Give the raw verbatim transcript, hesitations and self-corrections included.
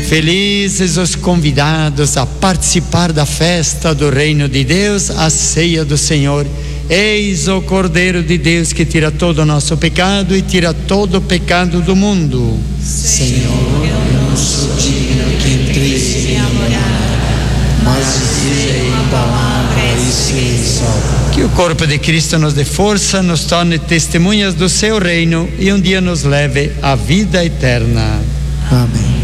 Felizes os convidados a participar da festa do Reino de Deus, a ceia do Senhor. Eis o Cordeiro de Deus que tira todo o nosso pecado e tira todo o pecado do mundo. Senhor, eu não sou digno que entreis em minha morada, mas dizei uma palavra e serei salvo. Que o corpo de Cristo nos dê força, nos torne testemunhas do seu reino e um dia nos leve à vida eterna. Amém.